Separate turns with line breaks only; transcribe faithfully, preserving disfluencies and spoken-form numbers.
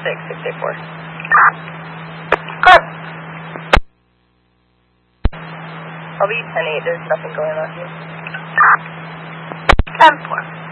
six, six eight four.
Good.
I'll be ten eight, there's nothing going on here.
ten four.